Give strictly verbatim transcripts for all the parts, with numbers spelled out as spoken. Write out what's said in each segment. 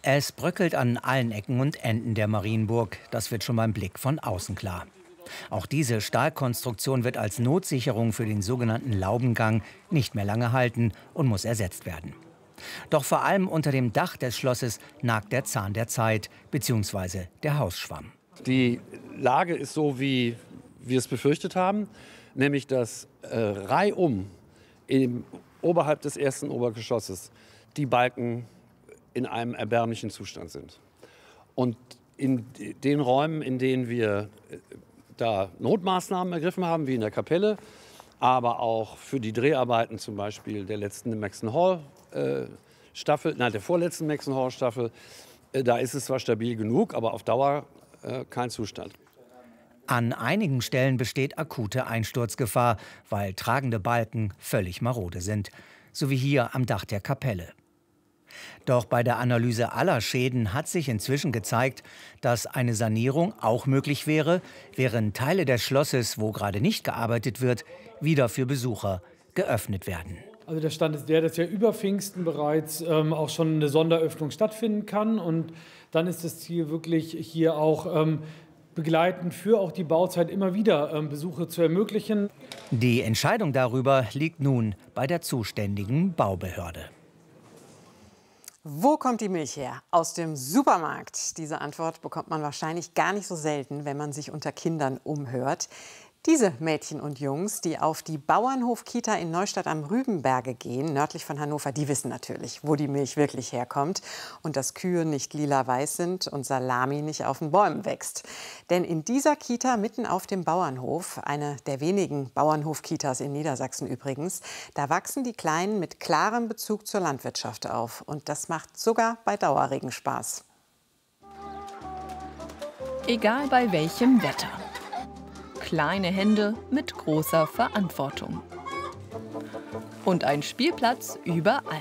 Es bröckelt an allen Ecken und Enden der Marienburg. Das wird schon beim Blick von außen klar. Auch diese Stahlkonstruktion wird als Notsicherung für den sogenannten Laubengang nicht mehr lange halten und muss ersetzt werden. Doch vor allem unter dem Dach des Schlosses nagt der Zahn der Zeit bzw. der Hausschwamm. Die Lage ist so, wie wir es befürchtet haben, nämlich dass äh, reihum im, oberhalb des ersten Obergeschosses die Balken in einem erbärmlichen Zustand sind. Und in den Räumen, in denen wir da Notmaßnahmen ergriffen haben, wie in der Kapelle, aber auch für die Dreharbeiten zum Beispiel der letzten Maxon Hall äh, Staffel, nein, der vorletzten Maxon Hall Staffel, äh, da ist es zwar stabil genug, aber auf Dauer äh, kein Zustand. An einigen Stellen besteht akute Einsturzgefahr, weil tragende Balken völlig marode sind, so wie hier am Dach der Kapelle. Doch bei der Analyse aller Schäden hat sich inzwischen gezeigt, dass eine Sanierung auch möglich wäre, während Teile des Schlosses, wo gerade nicht gearbeitet wird, wieder für Besucher geöffnet werden. Also der Stand ist der, dass ja über Pfingsten bereits ähm, auch schon eine Sonderöffnung stattfinden kann. Und dann ist das Ziel wirklich hier auch ähm, begleitend für auch die Bauzeit immer wieder ähm, Besuche zu ermöglichen. Die Entscheidung darüber liegt nun bei der zuständigen Baubehörde. Wo kommt die Milch her? Aus dem Supermarkt. Diese Antwort bekommt man wahrscheinlich gar nicht so selten, wenn man sich unter Kindern umhört. Diese Mädchen und Jungs, die auf die Bauernhof-Kita in Neustadt am Rübenberge gehen, nördlich von Hannover, die wissen natürlich, wo die Milch wirklich herkommt und dass Kühe nicht lila-weiß sind und Salami nicht auf den Bäumen wächst. Denn in dieser Kita mitten auf dem Bauernhof, eine der wenigen Bauernhof-Kitas in Niedersachsen übrigens, da wachsen die Kleinen mit klarem Bezug zur Landwirtschaft auf. Und das macht sogar bei Dauerregen Spaß. Egal bei welchem Wetter. Kleine Hände mit großer Verantwortung. Und ein Spielplatz überall.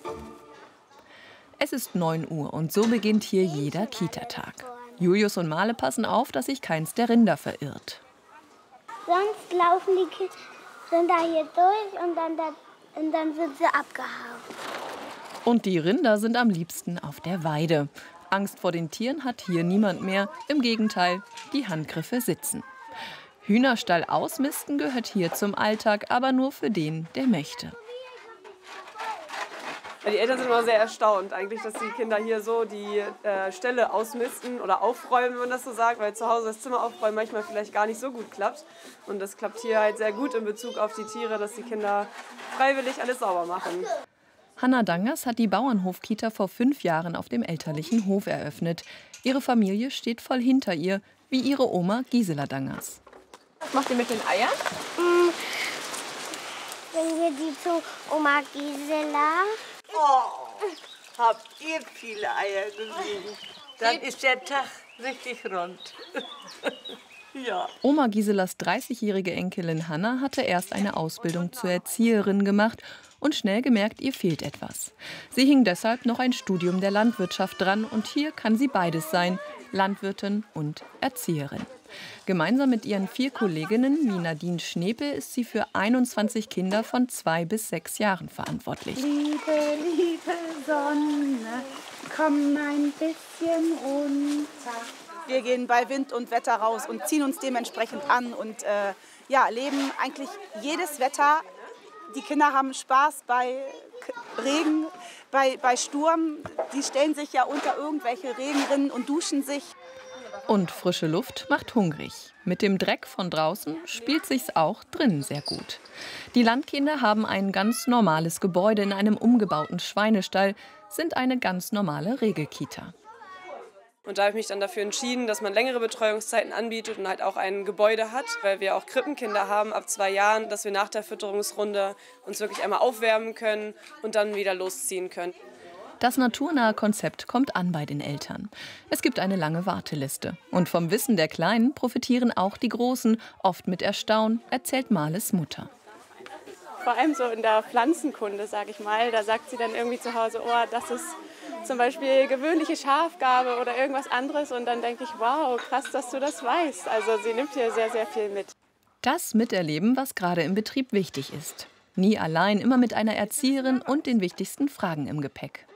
Es ist neun Uhr und so beginnt hier jeder Kita-Tag. Julius und Male passen auf, dass sich keins der Rinder verirrt. Sonst laufen die Rinder hier durch und dann, und dann sind sie abgehauen. Und die Rinder sind am liebsten auf der Weide. Angst vor den Tieren hat hier niemand mehr. Im Gegenteil, die Handgriffe sitzen. Hühnerstall ausmisten gehört hier zum Alltag, aber nur für den, der möchte. Die Eltern sind immer sehr erstaunt, eigentlich, dass die Kinder hier so die äh, Ställe ausmisten oder aufräumen, wenn man das so sagt, weil zu Hause das Zimmer aufräumen manchmal vielleicht gar nicht so gut klappt. Und das klappt hier halt sehr gut in Bezug auf die Tiere, dass die Kinder freiwillig alles sauber machen. Hanna Dangers hat die Bauernhof-Kita vor fünf Jahren auf dem elterlichen Hof eröffnet. Ihre Familie steht voll hinter ihr, wie ihre Oma Gisela Dangers. Was macht ihr mit den Eiern? Mm, bringen wir die zu Oma Gisela. Oh, habt ihr viele Eier gesehen? Dann ist der Tag richtig rund. Ja. Oma Giselas dreißigjährige Enkelin Hanna hatte erst eine Ausbildung zur Erzieherin gemacht und schnell gemerkt, ihr fehlt etwas. Sie hing deshalb noch ein Studium der Landwirtschaft dran und hier kann sie beides sein, Landwirtin und Erzieherin. Gemeinsam mit ihren vier Kolleginnen wie Nadine Schnepel ist sie für einundzwanzig Kinder von zwei bis sechs Jahren verantwortlich. Liebe, liebe Sonne, komm ein bisschen runter. Wir gehen bei Wind und Wetter raus und ziehen uns dementsprechend an und äh, ja, erleben eigentlich jedes Wetter. Die Kinder haben Spaß bei Regen, bei, bei Sturm. Die stellen sich ja unter irgendwelche Regenrinnen und duschen sich. Und frische Luft macht hungrig. Mit dem Dreck von draußen spielt sich's auch drinnen sehr gut. Die Landkinder haben ein ganz normales Gebäude in einem umgebauten Schweinestall, sind eine ganz normale Regelkita. Und da habe ich mich dann dafür entschieden, dass man längere Betreuungszeiten anbietet und halt auch ein Gebäude hat, weil wir auch Krippenkinder haben ab zwei Jahren, dass wir nach der Fütterungsrunde uns wirklich einmal aufwärmen können und dann wieder losziehen können. Das naturnahe Konzept kommt an bei den Eltern. Es gibt eine lange Warteliste. Und vom Wissen der Kleinen profitieren auch die Großen, oft mit Erstaunen, erzählt Males Mutter. Vor allem so in der Pflanzenkunde, sage ich mal, da sagt sie dann irgendwie zu Hause, oh, das ist zum Beispiel gewöhnliche Schafgarbe oder irgendwas anderes. Und dann denke ich, wow, krass, dass du das weißt. Also sie nimmt hier sehr, sehr viel mit. Das miterleben, was gerade im Betrieb wichtig ist. Nie allein, immer mit einer Erzieherin und den wichtigsten Fragen im Gepäck.